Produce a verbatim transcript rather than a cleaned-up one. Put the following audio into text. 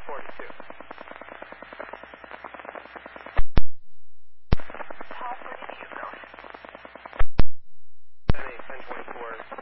forty-two. Paul, where did you go? ten eight, ten twenty-four.